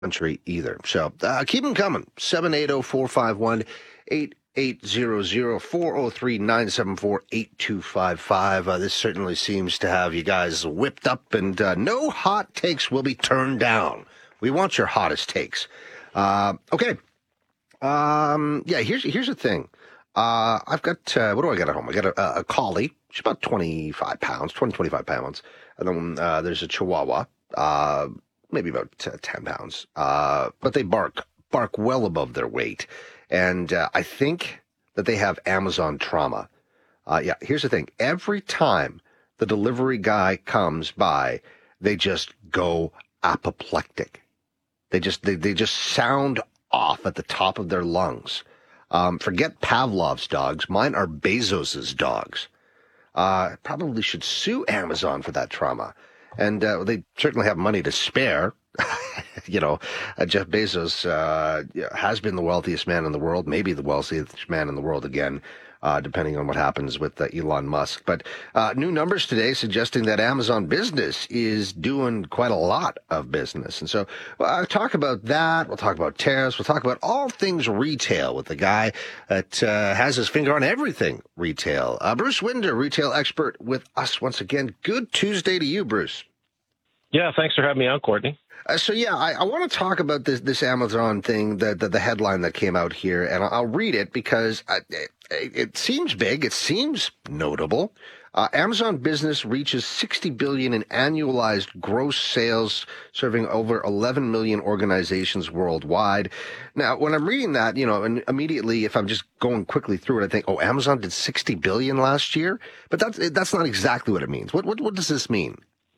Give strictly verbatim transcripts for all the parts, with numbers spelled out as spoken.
country either. So uh, keep them coming. seven eight zero, four five one, eight eight zero zero, four zero three, nine seven four, eight two five five. Uh, this certainly seems to have you guys whipped up, and uh, no hot takes will be turned down. We want your hottest takes. Uh, okay. Um, yeah, here's here's the thing. Uh, I've got, uh, what do I got at home? I got a, a collie. She's about twenty-five pounds, twenty, twenty-five pounds. And then uh, there's a Chihuahua, uh, maybe about ten pounds. Uh, but they bark, bark well above their weight. And uh, I think that they have Amazon trauma. Uh, yeah, here's the thing. Every time the delivery guy comes by, they just go apoplectic. They just, they, they just sound off at the top of their lungs. Um, forget Pavlov's dogs. Mine are Bezos's dogs. Uh, probably should sue Amazon for that trauma. And uh, they certainly have money to spare. you know, uh, Jeff Bezos uh, has been the wealthiest man in the world, maybe the wealthiest man in the world again, uh, depending on what happens with uh, Elon Musk. But uh, new numbers today suggesting that Amazon Business is doing quite a lot of business. And so well, I'll talk about that. We'll talk about tariffs. We'll talk about all things retail with the guy that uh, has his finger on everything retail. Uh, Bruce Winder, retail expert with us once again. Good Tuesday to you, Bruce. Yeah, thanks for having me on, Courtney. Uh, so, yeah, I, I want to talk about this this Amazon thing, the, the, the headline that came out here, and I'll, I'll read it because I, it, it seems big. It seems notable. Uh, Amazon Business reaches sixty billion dollars in annualized gross sales, serving over eleven million organizations worldwide. Now, when I'm reading that, you know, and immediately, if I'm just going quickly through it, I think, oh, Amazon did sixty billion dollars last year? But that's, that's not exactly what it means. What, what, what does this mean?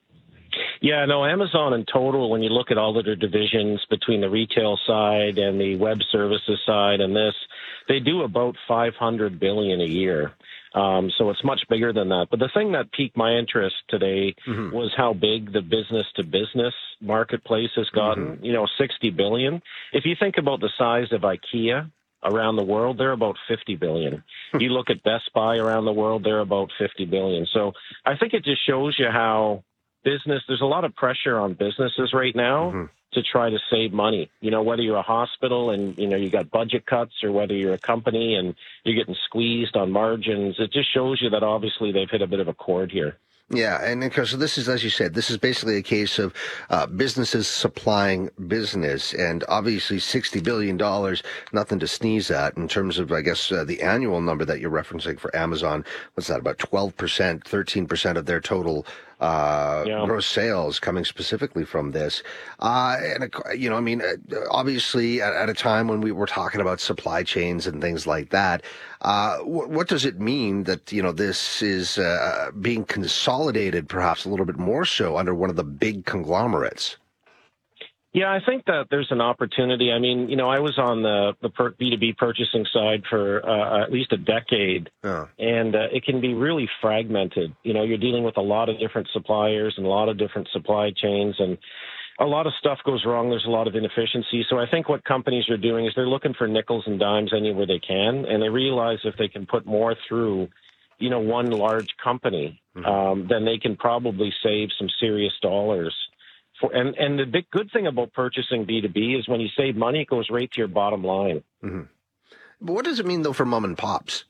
Yeah, no, Amazon in total, when you look at all of their divisions between the retail side and the web services side and this, they do about five hundred billion dollars a year. Um, so it's much bigger than that. But the thing that piqued my interest today mm-hmm. was how big the business-to-business marketplace has gotten, mm-hmm. you know, sixty billion dollars. If you think about the size of IKEA around the world, they're about fifty billion dollars. You look at Best Buy around the world, they're about fifty billion dollars. So I think it just shows you how business, there's a lot of pressure on businesses right now mm-hmm. to try to save money. You know, whether you're a hospital and, you know, you got budget cuts, or whether you're a company and you're getting squeezed on margins, it just shows you that obviously they've hit a bit of a chord here. Yeah, and because so this is, as you said, this is basically a case of uh, businesses supplying business, and obviously sixty billion dollars, nothing to sneeze at in terms of, I guess, uh, the annual number that you're referencing for Amazon. What's that, about twelve percent, thirteen percent of their total uh, yeah. gross sales coming specifically from this. Uh, and, you know, I mean, obviously at, at a time when we were talking about supply chains and things like that, uh, what, what does it mean that, you know, this is uh, being consolidated perhaps a little bit more so under one of the big conglomerates? Yeah, I think that there's an opportunity. I mean, you know, I was on the, the B two B purchasing side for uh, at least a decade, oh. and uh, it can be really fragmented. You know, you're dealing with a lot of different suppliers and a lot of different supply chains, and a lot of stuff goes wrong. There's a lot of inefficiency. So I think what companies are doing is they're looking for nickels and dimes anywhere they can, and they realize if they can put more through, you know, one large company, mm-hmm. um, then they can probably save some serious dollars. For, and, and the big good thing about purchasing B two B is when you save money, it goes right to your bottom line. Mm-hmm. But what does it mean, though, for mom and pops?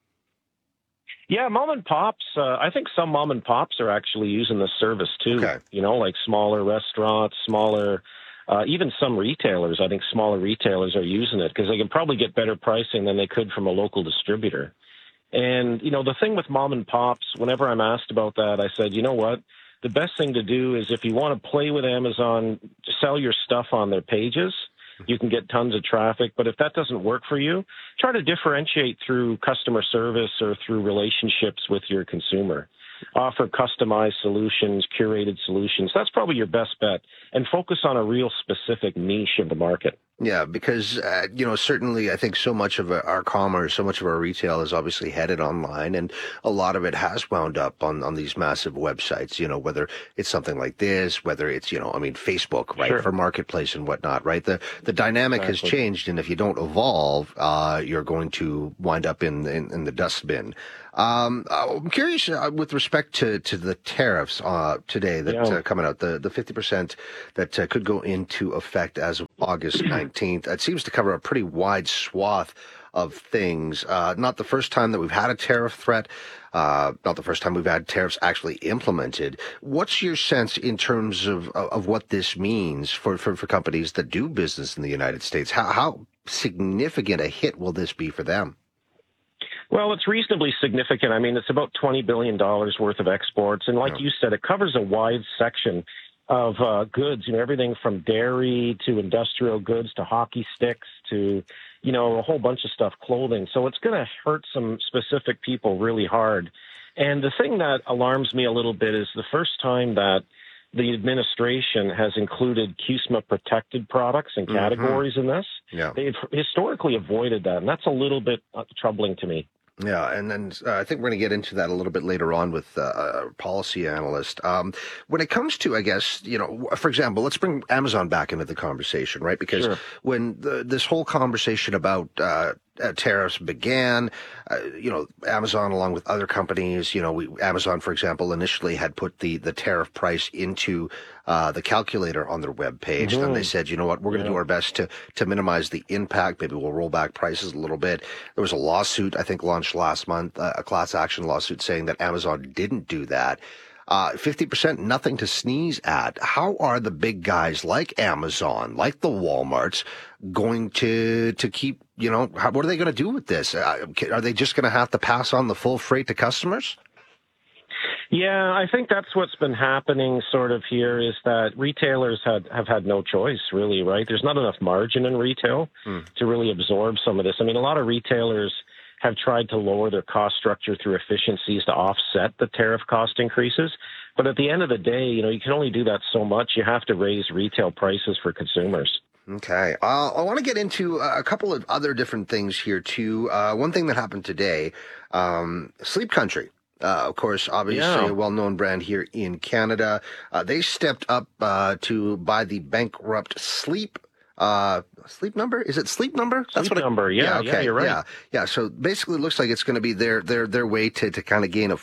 Yeah, mom and pops, uh, I think some mom and pops are actually using this service, too. Okay. You know, like smaller restaurants, smaller, uh, even some retailers. I think smaller retailers are using it because they can probably get better pricing than they could from a local distributor. And, you know, the thing with mom and pops, whenever I'm asked about that, I said, you know what? The best thing to do is if you want to play with Amazon, sell your stuff on their pages. You can get tons of traffic. But if that doesn't work for you, try to differentiate through customer service or through relationships with your consumer. Offer customized solutions, curated solutions. That's probably your best bet. And focus on a real specific niche of the market. Yeah, because, uh, you know, certainly I think so much of our commerce, so much of our retail is obviously headed online, and a lot of it has wound up on, on these massive websites, you know, whether it's something like this, whether it's, you know, I mean, Facebook, right, Sure. for marketplace and whatnot, right? The, the dynamic has Exactly. changed, and if you don't evolve, uh, you're going to wind up in, in, in the dustbin. Um, uh, I'm curious uh, with respect to, to the tariffs uh, today that Yeah. uh, coming out, the, the fifty percent that uh, could go into effect as of August nineteenth. It seems to cover a pretty wide swath of things. Uh, not the first time that we've had a tariff threat. Uh, not the first time we've had tariffs actually implemented. What's your sense in terms of of, of what this means for, for, for companies that do business in the United States? How, how significant a hit will this be for them? Well, it's reasonably significant. I mean, it's about twenty billion dollars worth of exports. And like Yeah. you said, it covers a wide section of uh, goods, you know, everything from dairy to industrial goods to hockey sticks to, you know, a whole bunch of stuff, clothing. So it's going to hurt some specific people really hard. And the thing that alarms me a little bit is the first time that the administration has included CUSMA protected products and categories Mm-hmm. in this. Yeah. They've historically avoided that, and that's a little bit uh, troubling to me. Yeah, and then uh, I think we're going to get into that a little bit later on with uh, a policy analyst. Um, when it comes to, I guess, you know, for example, let's bring Amazon back into the conversation, right? Because Sure. when the, this whole conversation about uh, uh, tariffs began, uh, you know, Amazon, along with other companies, you know, we, Amazon, for example, initially had put the, the tariff price into uh, the calculator on their web page. Mm-hmm. Then they said, you know what, we're going to Yeah. do our best to, to minimize the impact. Maybe we'll roll back prices a little bit. There was a lawsuit, I think, launched last month, uh, a class action lawsuit saying that Amazon didn't do that. Uh, fifty percent, nothing to sneeze at. How are the big guys like Amazon, like the Walmarts, going to to keep, you know, how, what are they going to do with this? Uh, are they just going to have to pass on the full freight to customers? Yeah, I think that's what's been happening sort of here is that retailers had, have had no choice, really, right? There's not enough margin in retail Hmm. to really absorb some of this. I mean, a lot of retailers have tried to lower their cost structure through efficiencies to offset the tariff cost increases. But at the end of the day, you know, you can only do that so much. You have to raise retail prices for consumers. Okay. Uh, I want to get into a couple of other different things here, too. Uh, one thing that happened today, um, Sleep Country. Uh, of course, obviously Yeah. a well-known brand here in Canada. Uh, they stepped up uh, to buy the bankrupt Sleep uh, Sleep Number. Is it Sleep Number? Sleep what it- Number, yeah, yeah, you're right. Yeah, yeah. So basically, it looks like it's going to be their their their way to to kind of gain a